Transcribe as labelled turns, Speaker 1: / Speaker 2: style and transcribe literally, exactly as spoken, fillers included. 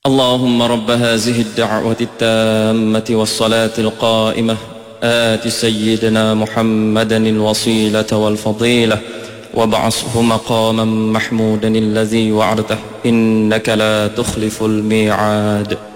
Speaker 1: اللهم رب هذه الدعوة التامة والصلاة القائمة آت سيدنا محمدا الوسيلة والفضيلة وابعثه مقاما محمودا الذي وعدته إنك لا تخلف الميعاد.